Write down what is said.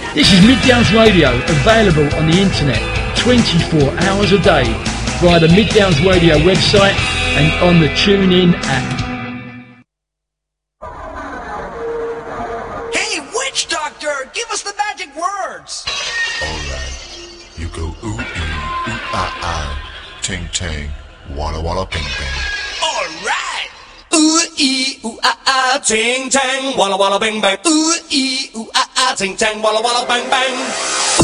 This is Mid-Downs Radio, available on the internet 24 hours a day via the Mid-Downs Radio website and on the TuneIn app. Hey, witch doctor, give us the magic words. Alright, you go ooh ee, ooh ah, ting tang, walla walla bing bang. Alright. Ooh ee, ooh ah, ting tang, walla walla bing bang. Ooh ee, ooh ah, ting tang, walla walla bang bang.